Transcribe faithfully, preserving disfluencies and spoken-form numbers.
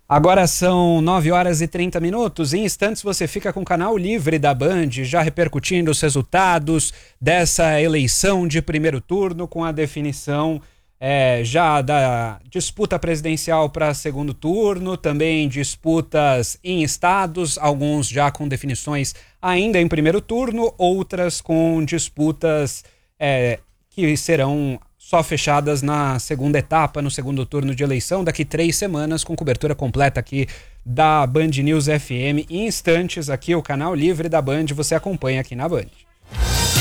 Agora são nove horas e trinta minutos. Em instantes você fica com o canal Livre da Band, já repercutindo os resultados dessa eleição de primeiro turno, com a definição é, já da disputa presidencial para segundo turno, também disputas em estados, alguns já com definições ainda em primeiro turno, outras com disputas é, que serão só fechadas na segunda etapa, no segundo turno de eleição, daqui três semanas, com cobertura completa aqui da Band News F M. Em instantes, aqui o canal Livre da Band, você acompanha aqui na Band.